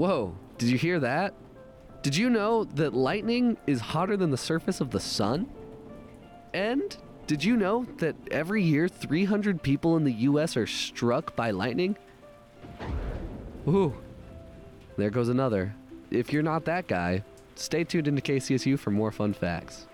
Whoa, did you hear that? Did you know that lightning is hotter than the surface of the sun? And did you know that every year 300 people in the US are struck by lightning? Ooh, there goes another. If you're not that guy, stay tuned into KCSU for more fun facts.